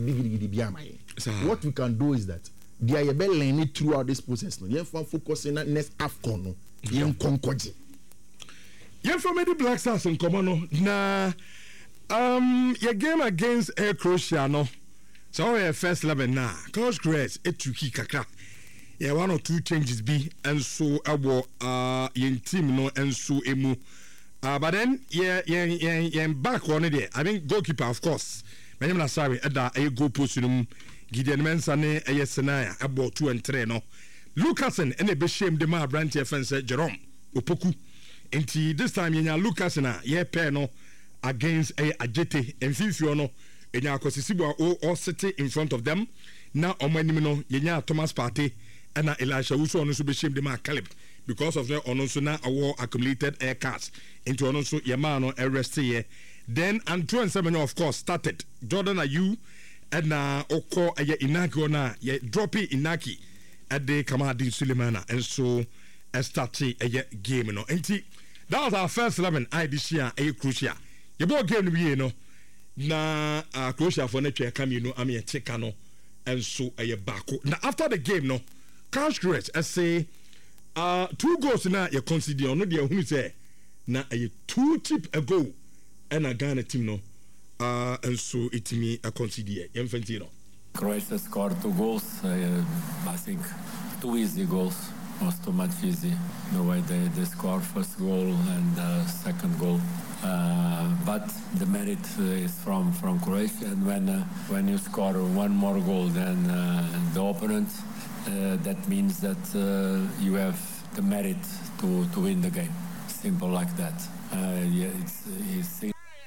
what we can do is that they are learning throughout this process. No, you have to focus on next AFCON. No, you have to you for many Black Stars in Common. Na um, your game against Air Croatia, no. So our first eleven now. Coach Grace, a tricky kaka. Yeah, one or two changes be and so our uh yen team no and so emu. Uh, but then yeah yeah yeah yeah back on it there. I mean goalkeeper of course. My name is sorry. Ada a goal post num Gideon Mensah a yesenaya about two and three no. Lucasen and a be shame the ma branch fence Jerome Opoku. Enti this time yenya Lucasen a yeah pair no against a Ajete and Fifio no. Enya Kosisibu all all sitting in front of them. Now on my name no yenya Thomas Partey and Elisha Wusu on so be shame the ma Caleb. Because of the also now our accumulated air cards into also Yamano arrest here. Then Antoine Semenyo of course started. Jordan Ayew and na Oko Aye Inaki ona ye dropping Inaki at the Kamadi Sulemana and so a starting a game you know. And that was our first eleven I this year a Croatia. You bought game we you know na uh, Croatia for nature come you know I mean a Chicano and so a Bako. Now after the game no Cash Grace I say Uh, two goals now you consider on the who say now a two chip a goal and a Ghana team no uh, and so it me a consider Infantino. Croatia scored two goals. Uh, I think two easy goals. Was too much easy the way they, they scored first goal and uh, second goal. Uh, but the merit uh, is from, from Croatia, and when uh, when you score one more goal than uh, the opponent. Uh, that means that uh, you have the merit to, to win the game. Simple like that. Uh, yeah, it's, it's,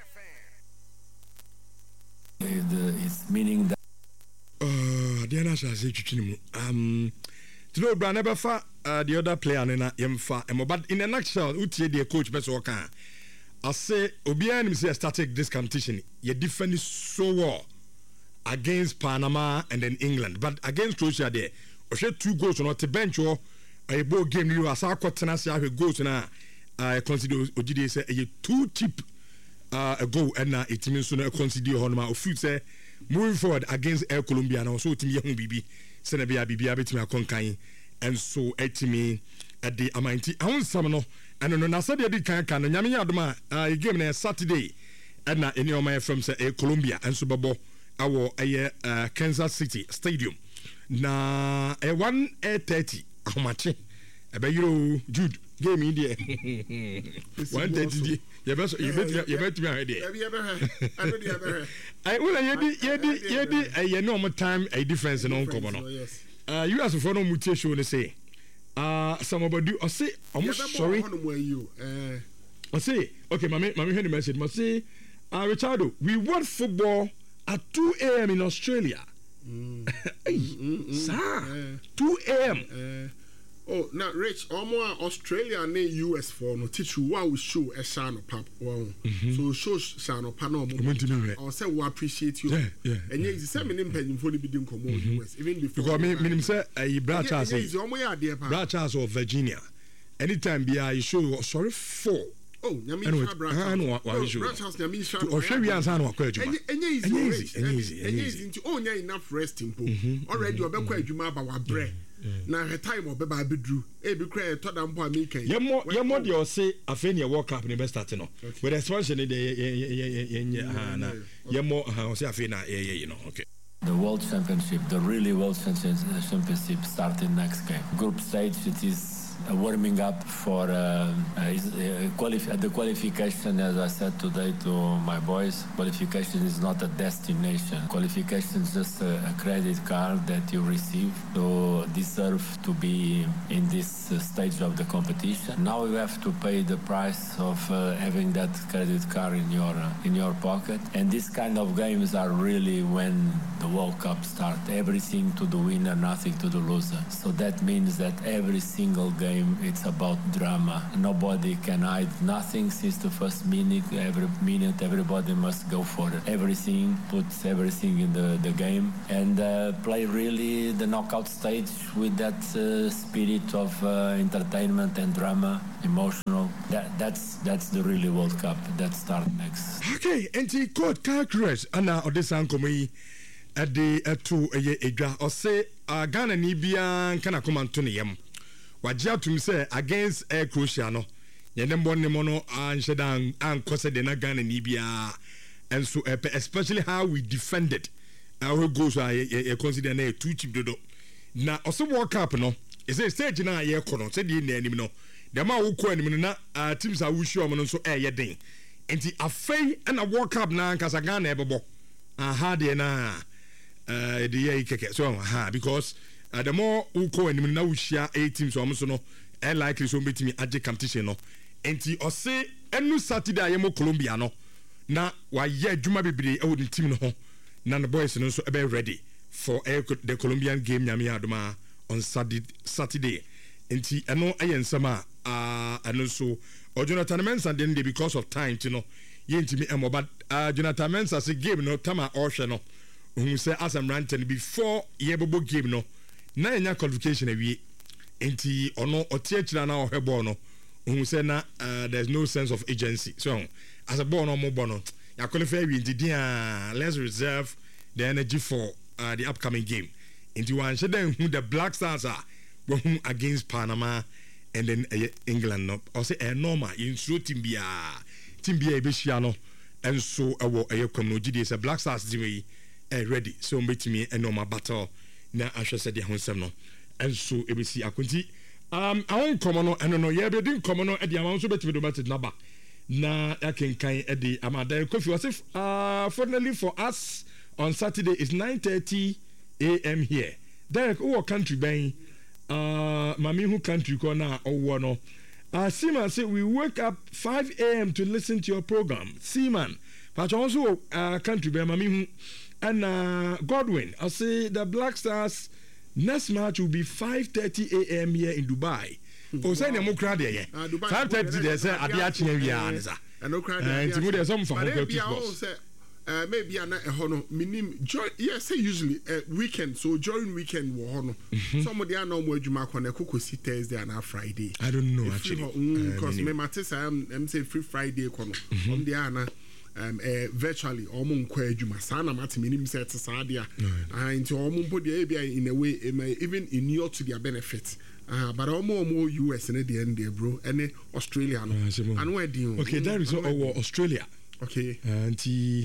it's meaning that. Uh, the answer is um, today, Brian never fa the other player and yem fa. But in a nutshell, utie the coach best work. I say, Obian is a static this competition. You defend so well against Panama and then England, but against Croatia there. She two goals on the bench or a ball game you as our tenacity have goals now. I consider Ojide say a two cheap uh, a goal and now it means to consider on my food say moving forward against Air Colombia and also to me young bibi Senabia bibi abet me akonkan and so et me at the Amanti I want some no and no na said the kan kan nyame yadoma a game na Saturday and na any of my from say Air Colombia and so babo our uh, Kansas City Stadium. Na a one eight thirty how much a be you Jude game in there one thirty you bet you bet you bet me idea I will yedi yedi yedi a normal time a difference in uncle no uh you as for no mutation they say uh somebody or say I'm sorry I say okay mommy mommy heard the message must say uh Richardo we watch football at two a m in Australia. Mm. Hey, mm, mm, sir, uh, two a m Uh, oh, now, Rich, almost Australia and U S for no teach you what we show a shano pap. Wow, so show shano pano. I say we appreciate you. Yeah, yeah. And yes, the same name pending for the bidding come U S even before. Because me, me say a brother Charles, brother Charles of Virginia. Anytime be I show sorry for. Oh, Yami Brad House, Yami Shah, or Sherry and San Aquajo. And easy, and easy, and easy into only enough resting pool. Already, you're back where you map our bread. Now, her time of Baba Bidru, every credit to them for me. You're more, you're more, you'll say, a Fenia walk up in the best starting. With expansion in the you're more, I'll say, a Fena, you know, okay. The World Championship, the really World Championship starting next game. Group stage, it is. Uh, warming up for uh, uh, qualif- the qualification, as I said today to my boys, qualification is not a destination. Qualification is just a, a credit card that you receive to deserve to be in this uh, stage of the competition. Now you have to pay the price of uh, having that credit card in your uh, in your pocket. And these kind of games are really when the World Cup starts. Everything to the winner, nothing to the loser. So that means that every single game game, it's about drama. Nobody can hide nothing since the first minute. Every minute, everybody must go for everything, put everything in the, the game, and uh, play really the knockout stage with that uh, spirit of uh, entertainment and drama, emotional. That, that's that's the really World Cup that starts next. Okay, and the court calculus, and now this uncle at the two a year edra or say uh Ghana Nibian can come Antonium. What Jatum say against Air Cruciano, Yenembo Nemono and Shedan and Cosedena Ghana Nibia, and so especially how we defended our goals. I consider a two cheap dodo. Now, also World Cup, no, it's a stage in a year corner, said the name, no, the man who quit na teams are wish you on so air your day. And the affair and a World Cup now, because I got a aha, dear na. Uh, the year keke so ha because uh, the more who go and now we share eight teams so almost no and likely so meet me at the competition no enti o say enu Saturday ayemo Colombia no na wa ye djuma bebre e wo the team no ho na the boys no so e be ready for uh, the Colombian game nyame adoma on Saturday Saturday enti eno ayensama ah uh, eno so o Jonathan Mensah then because of time you know ye ntimi emo but uh, Jonathan Mensah say game no tama o hwe no who say as I'm ranting before yebobo game no na enya qualification awie enti ono otiachira na ohebo no who say na uh, there's no sense of agency so as a born no mo bono ya qualify we enti let's reserve the energy for uh, the upcoming game enti wan sheden who the Black Stars are who against Panama and then uh, England no or say a normal in so team bia team bia e be hia no and so awo uh, ayekom no gidi say Black Stars team Uh, ready so mbeti me and normal battle na ahwe said the honsem no and so e be see akonti um I won come no and no ye be din come no e dia ma so beti me do beti na ba na akenkan e di amada Kofi was if uh fortunately for us on Saturday is nine thirty a m here Derek who country ben uh mami who country ko na owo no uh Seaman say we wake up five a m to listen to your program Seaman but also uh country ben mami who and uh, Godwin, I say the Black Stars next match will be five thirty a m here in Dubai. Oh, say no crowd there. five thirty they say Adiachi area anza. No crowd. And Timu some from maybe uh maybe ana e hono minim yes say usually uh, weekend so during weekend wo hono somebody ana mo adwuma ko na kokosi Thursday and Friday. I don't know actually. Because me matter say I'm say free Friday ko no. On the ana um uh, virtually omo nkwa adwuma sana mate minim set sadia ah into omo mpo dey bia in a way even in your to their benefit ah uh, but omo omo U S in the end there bro any Australia no and where do okay that is all Australia okay and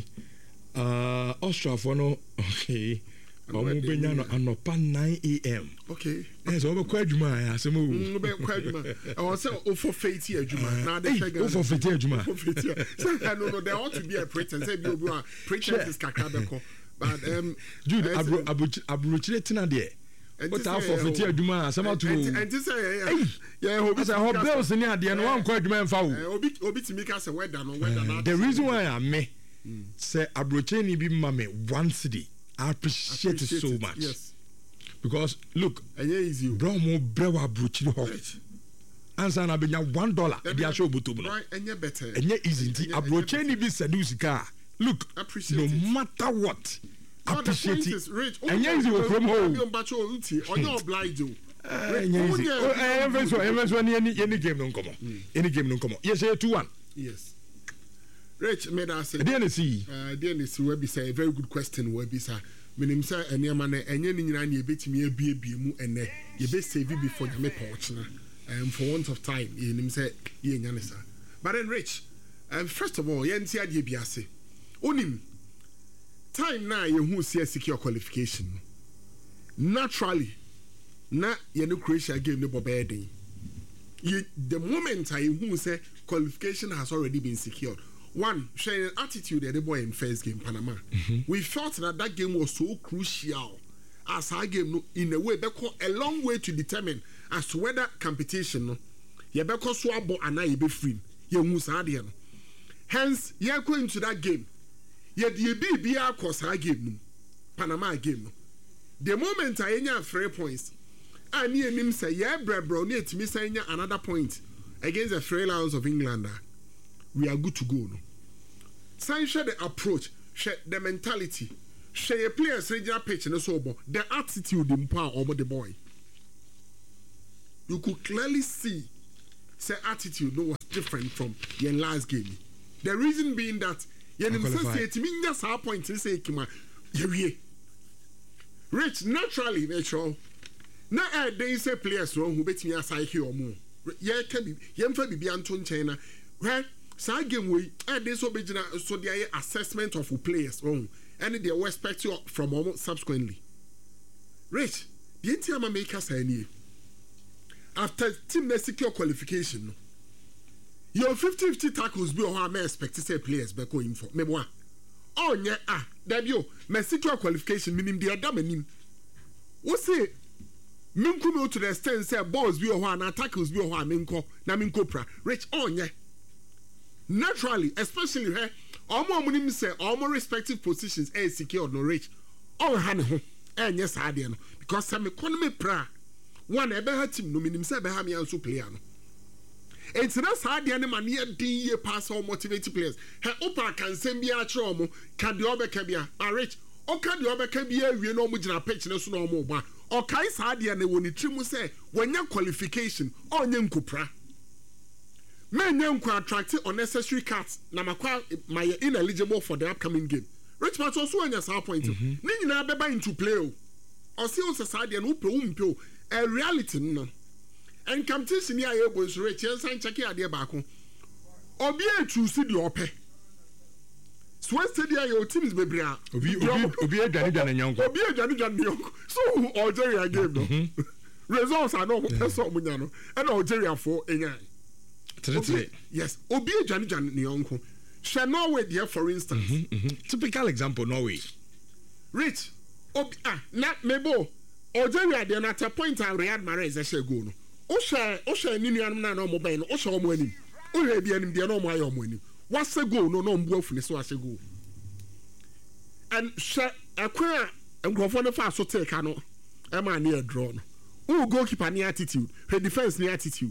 uh Australia for no okay omo benya no anopa nine a m okay yes omo kwa adwuma ya asemo wo be kwa adwuma I was say o for faith adwuma na de shega o for faith adwuma so no no there ought to be a pretense say bi obi a pretense is kakra beko but um Jude abro abrochire tina there what half for faith adwuma asema to and this say yeah obi say ho bills ni ade no wan kwa adwuma emfa wo obi obi timi ka say weather no weather na the reason why I me say abrochire ni bi mama one city I appreciate, appreciate it so it. much. Yes. Because look, easy. Bro mo brewa bruchiri ho. Ansa na benya one dollar e dia show butu no. Right, enye better. Enye easy nti abroche ni bi seduce car. Look, appreciate no it. matter what. No, appreciate it. Enye easy wo from home. Obi mbacho uti, onye oblige o. Enye easy. Eh, even so, even so any any game no come. Any game no come. Yes, two one. Yes. Rich made us say D N C uh D N C will be say a very good question will be sir menim say enema na enye ni nyina na ebetimi abiebie mu ene ye be save before you me pouch na um for want of time ye nim say ye nya ne sir but then Rich um first of all ye nti ade bi ase onim time na ye hu see secure qualification naturally na ye no Croatia game no bobedin ye the moment I hu say qualification has already been secured. One, sharing attitude at the boy in first game, Panama. Mm-hmm. We felt that that game was so crucial as our game, in a way, a long way to determine as to whether competition, you better swab and I be free. You must add in. Hence, you are going to that game. Yet you be be our course our game, Panama game. The moment I have three points, and near him say, yeah, bro, near to me saying another point against the Free Lions of England. We are good to go. No? Sign share the approach, share the mentality, share your players' regional pitch and so on. The attitude in power over the boy. You could clearly see say attitude no was different from your last game. The reason being that you say to me just our point to say Kima Rich naturally natural. Na eh they say players wrong who bet me aside here or more. Yeah can be yem fa bibi Anton China. Right? Sa game we eh they so be so their assessment of players wrong and they were expecting from almost subsequently. Rich, the entire make say any after team secure qualification, your fifty fifty tackles be how I expect to say players back going for. Me one. Oh yeah, ah, that you my secure qualification meaning the other meaning. What say? Minko me to the extent say balls be how and tackles be how minko na minko pra. Rich oh yeah. Naturally, especially here, all more money say all more respective positions are secure no rich. Oh honey ho. Eh yes I no because some economy pra. One ebe ha team no minim say be ha me anso player no it's na sa de ne mane din ye pass or motivate players he opa kan sem bia kire omo ka de obeka bia a rich o ka de obeka bia awie no omo gina pitch ne so no omo ba o kai sa de ne woni trimu say wanya qualification onye nkopra men nya nko attract unnecessary cards na makwa my ineligible for the upcoming game rich but also anya sa point ni nyina beba into play o o si o sa de no pe umpe a reality no and competition here you go so rich and san check ade ba ko obi e choose the ope so steady your team is bebre a obi obi obi adwane dwane nyanko obi adwane dwane nyanko so Algeria game no results are no person munya no and Algeria for enya three yes obi adwane dwane nyanko shall Norway there for instance mm-hmm, mm-hmm. Typical example Norway rich obi ah na mebo Algeria dey at a point and Riyad Mahrez a share goal no o share o share ni nuanum na no mo ban no o share omo anim o hwe bia nim dey no mo ayo omo anim what's a goal no no mbu afune so a share goal and share akwa nkrofo no fa so take no e ma na e draw no o goalkeeper ni attitude her defense ni attitude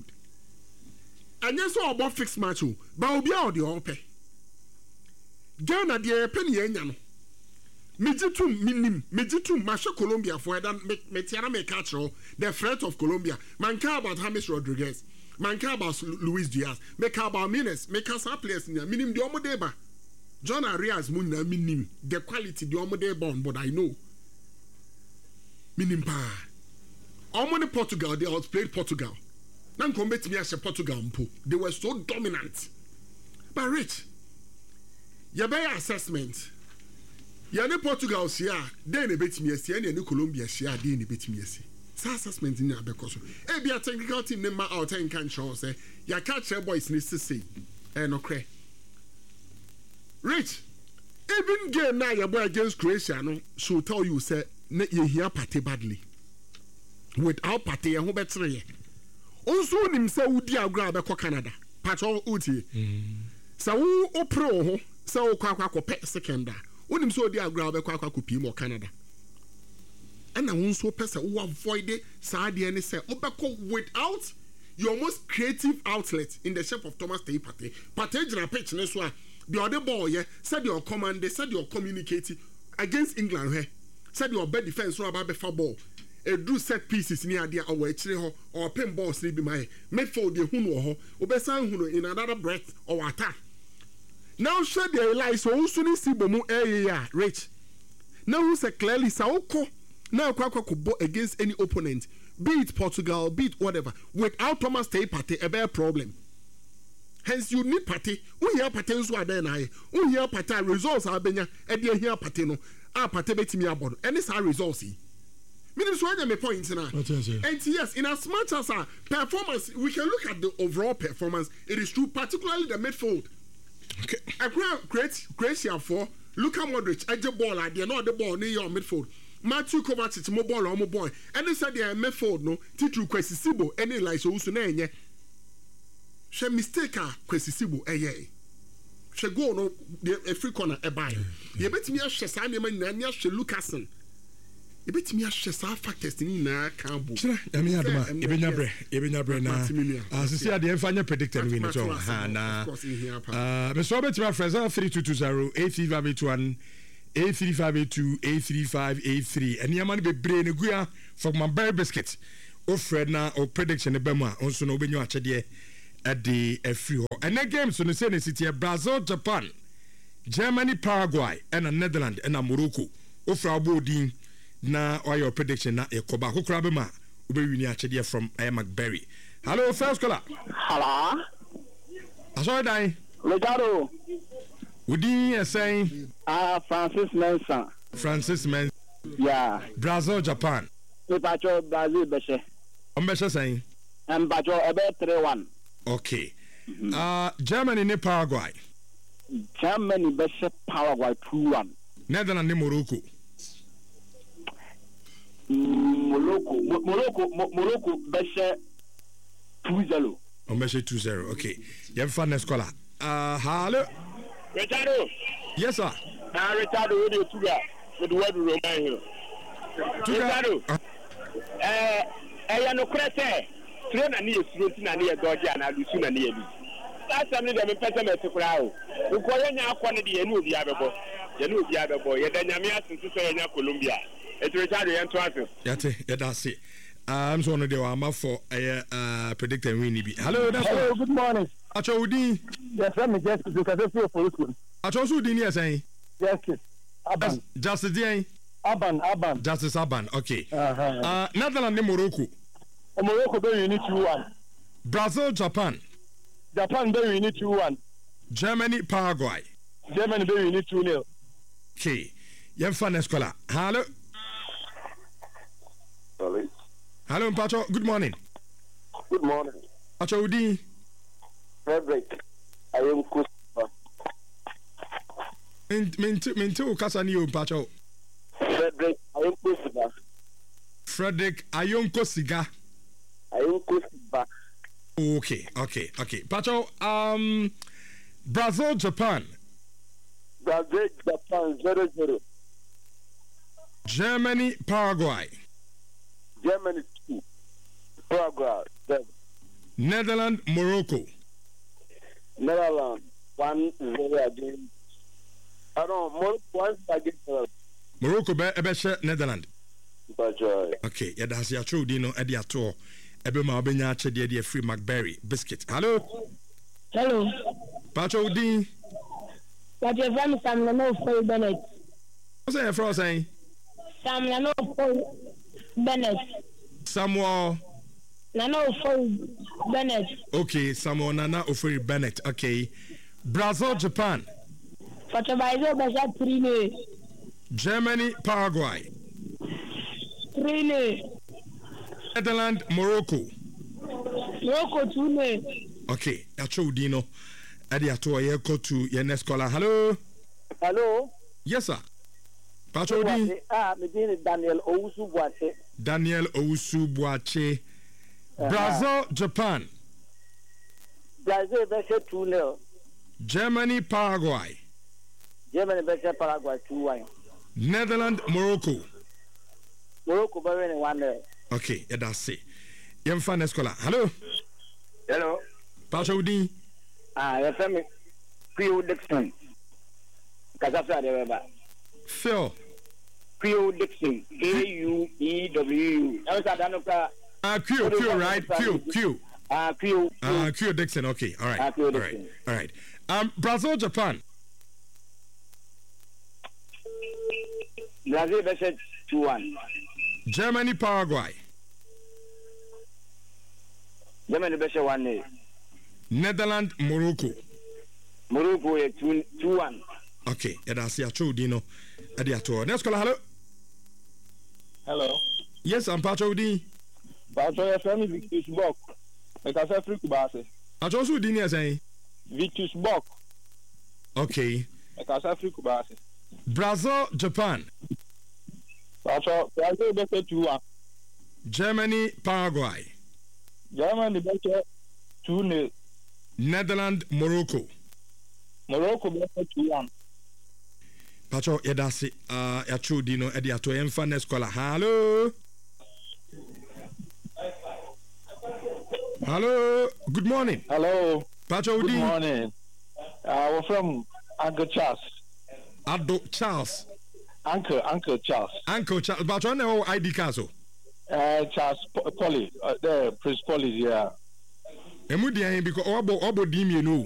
anya so obo fix match o ba obi a o dey ope Ghana dey pen ye nya no Mejitum minim, mejitum masha Colombia for that metiana me catch the threat of Colombia. Man care about James Rodriguez, man care about Luis Diaz, me care about Mines, me care some players in minim the omodeba. John Arias munna minim the quality the omode born, but I know. Minim pa. Omone Portugal, they outplayed Portugal. Nan combat me as a Portugal mpo. They were so dominant. But rich. Yabaya assessment. Yane Portugal sia dey na betimi asi ene ne Colombia sia dey na betimi asi sa assessment ni abeko so e bia technical team ne ma out and can show say ya catch boys ni say e no kre rich even game na ya boy against Croatia no so tell you say na ye hear party badly without party ho betre ye onso nim say wudi agro abeko Canada patro uti sa wo opro ho sa wo kwa kwa pe second unim so di agro be kwa kwa kopi mo Canada and na won so pesa wo avoid sa de ne say obeko without your most creative outlet in the shape of Thomas Partey Partey Partey jina pitch ne so a the other ball yeah said your command they said your communicating against England here said your bad defense no about be fa ball e do set pieces ni ade a wo akire ho or pin balls ni bi mai midfield de hu no ho obesan hu no in another breath or attack. Now share the lies so usuni sibomu area rich. Now who say clearly saoko now kwa kwa kubo against any opponent, be it Portugal, be it whatever, without Thomas Partey Partey a bad problem. Hence you need Partey. Who here Partey so are na ye. Who here Partey results are benya e dey here Partey no. Ah Partey betimi abodo. And this are results yi. Meaning so anya me point na. And yes, in as much as our performance, we can look at the overall performance. It is true, particularly the midfield. Okay. I create Croatia for Luka Modric, Edge ball, I did not the ball near your midfield. Matthew Kovacic, mo ball or mo boy. And they said they are midfield, no, Titu Kwesisibo, any like so Usunene. She mistake her, Kwesisibo, eh, yeah. She go no, a free corner, a buy. You bet me a Shasani man, and yes, she Lucasen. ebetimi ahwe sa factors ni na kan bo sure ame adoma ebenya bre ebenya bre na asisi ade emfa nya predicted win so ha na uh me so betimi afreza three two two zero eight three five eight one eight three five eight two eight three five eight three eni amani be bre ne gua for my berry biscuit o fred na o prediction e bemu a onso na obenyu achede at the free ho and that game so no say ne city Brazil, Japan, Germany, Paraguay and Netherlands and Morocco o fra bodin na or your prediction na e koba ko kra be ma obewini achede from I McBerry. Hello first caller. Hello. Aso dai. Legado. Udi is saying ah Francis Mensah. Francis Mensah. Yeah. Brazil, Japan. Me pacho Brazil beshe. On beshe saying and pacho ebe three one. Okay. Mm-hmm. Uh Germany ne Paraguay. Germany beshe Paraguay two one. Netherlands ne Morocco. Mm, Morocco Morocco Morocco beshe two zero. On beshe two zero. Okay. You have fun next caller. Uh hello. Ricardo. Yes sir. Ah Ricardo radio tuga with the word Roman here. Ricardo. Eh eh no krete. Three na niye suro na niye doji ana lusu na niye bi. Last time dem pese me sekura o. Ukoye nya akọ ne de ye no obi abebo. Ye no obi abebo. Ye da nyame asensu so ye nya Colombia. Et Ricardo ye nto aso. Yate ye da se. I'm so no de wa ma for eh uh predict and win bi. Hello, that's Hello, good morning. Acho udi. Yes, let me just do cause I for school. Acho so udi ni asan. Yes. Aban. Justice Dian. Aban, Aban. Justice Aban. Okay. Uh-huh. Uh Netherlands and Morocco. Morocco be unit two one. Brazil, Japan. Japan be unit two one. Germany, Paraguay. Germany be unit two nil. Okay. Yem fan escola. Hello. Hello. Hello, Pacho. Good morning. Good morning. Pacho Udi. Frederick. I am Kusiba. Mintu mintu kasani yo Pacho. Frederick. I am Kusiba. Frederick Ayonko Siga. I am Kusiba. Okay, okay, okay. Pacho, um, Brazil, Japan. Brazil, Japan, zero zero. Germany, Paraguay. Germany, two. Paraguay, seven. Netherlands, Morocco. Netherlands, one zero again. I don't know, Morocco, one against Netherlands. Morocco, be ebeshe Netherlands. Pacho. Okay, yeah, that's your true dino, Eddie Ato. Ebe ma obenya chede de free McBerry biscuit. Hello. Hello. Pacho Udi. What your friend Sam Lano for Bennett. What's that for saying? Sam Lano for Bennett. Samuel Nano for Bennett. Okay, Samuel Nana Ofori Bennett. Okay. Brazil, Japan. What your Brazil Basha three. Germany, Paraguay. Three. Netherlands, Morocco. Morocco two. Okay, Acho Dino. Adi ato ye go to your next caller. Hello. Hello. Yes, sir. Pacho Di. Ah, me name Daniel Owusu Boache. Daniel Owusu Boache. Brazil, Japan. Brazil versus two nil. Germany, Paraguay. Germany versus Paraguay two one. Netherlands, Morocco. Morocco very one nil. Okay, yeah, that's it. Yem fan escola. Hello. Hello. Pacho Di. Ah, your family. Phil Dixon. Kazafra de Weba. Phil. Phil Dixon. K U E W U. Ah, Q, Q, right? Q, Q. Ah, Q. Ah, Q Dixon. Okay, all right. All right. All right. Um, Brazil, Japan. Brazil versus two one. Germany, Paraguay. Germany versus one nil. Netherlands, Morocco. Morocco is two one. Okay, yeah, that's your true Dino. Next caller, hello. Hello. Yes, I'm Pacho Di. Pacho, your friend is Victus Bock. I can say free Kubase. Pacho, who Dini is saying? Victus Bock. Okay. I can say free Kubase. Brazil, Japan. Pacho, Brazil versus two one. Germany, Paraguay. Germany versus two nil. Netherlands, Morocco. Morocco versus two one. Pacho Yedasi, uh, Yachu Dino, Ediato, Enfane Scholar. Hello. Hello. Good morning. Hello. Pacho Good Udi. morning. Uh, we're from Uncle Charles. Ado Charles. Uncle, Uncle Charles. Uncle Charles. Pacho, no I D Caso. Uh, Charles Polly. Uh, the Prince Polly, yeah. Emudia, because Obo Obo Dimi, no.